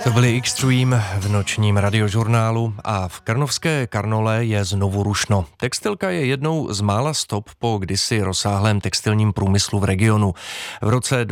To byly Extreme v nočním radiožurnálu a v krnovské Karnole je znovu rušno. Textilka je jednou z mála stop po kdysi rozsáhlém textilním průmyslu v regionu. V roce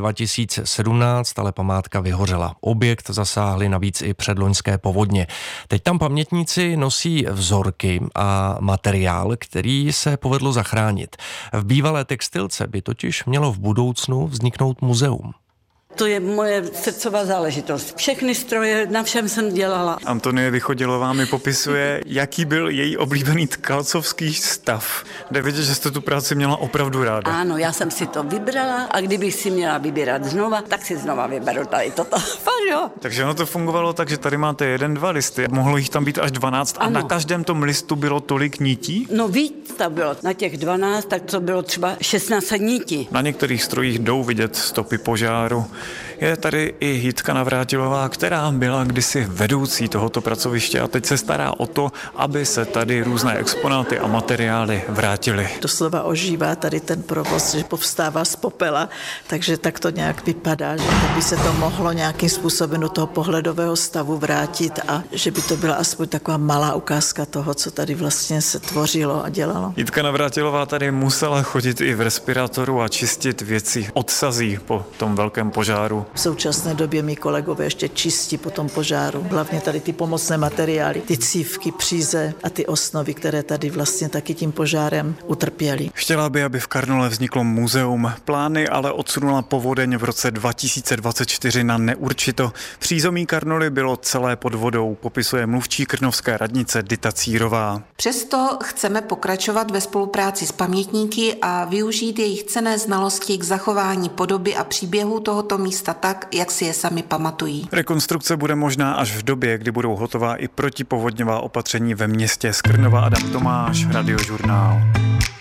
2017 ale památka vyhořela. Objekt zasáhly navíc i předloňské povodně. Teď tam pamětníci nosí vzorky a materiál, který se povedlo zachránit. V bývalé textilce by totiž mělo v budoucnu vzniknout muzeum. To je moje srdcová záležitost. Všechny stroje, na všem jsem dělala. Antonie Vychodilová mi popisuje, jaký byl její oblíbený tkalcovský stav. Jde vidět, že jste tu práci měla opravdu ráda. Ano, já jsem si to vybrala a kdybych si měla vybírat znova, tak si znova vyberu tady toto. Fakt jo. Takže ono to fungovalo tak, že tady máte 1-2 listy. Mohlo jich tam být až 12 a ano. na každém tom listu bylo tolik nití? No víc to bylo. Na těch 12, tak to bylo třeba 16 nití. Na některých strojích jdou vidět stopy požáru. Je tady i Jitka Navrátilová, která byla kdysi vedoucí tohoto pracoviště a teď se stará o to, aby se tady různé exponáty a materiály vrátily. Doslova ožívá tady ten provoz, že povstává z popela, takže tak to nějak vypadá, že by se to mohlo nějakým způsobem do toho pohledového stavu vrátit a že by to byla aspoň taková malá ukázka toho, co tady vlastně se tvořilo a dělalo. Jitka Navrátilová tady musela chodit i v respirátoru a čistit věci odsazí po tom velkém požáru. V současné době mý kolegové ještě čistí po tom požáru. Hlavně tady ty pomocné materiály, ty cívky, příze a ty osnovy, které tady vlastně taky tím požárem utrpěly. Chtěla by, aby v Karnole vzniklo muzeum. Plány ale odsunula povodeň v roce 2024 na neurčito. Přízemí Karnoly bylo celé pod vodou, popisuje mluvčí krnovské radnice Dita Círová. Přesto chceme pokračovat ve spolupráci s pamětníky a využít jejich cenné znalosti k zachování podoby a příběhu tohoto místa tak, jak si je sami pamatují. Rekonstrukce bude možná až v době, kdy budou hotová i protipovodňová opatření ve městě. Z Krnova Adam Tomáš, Radiožurnál.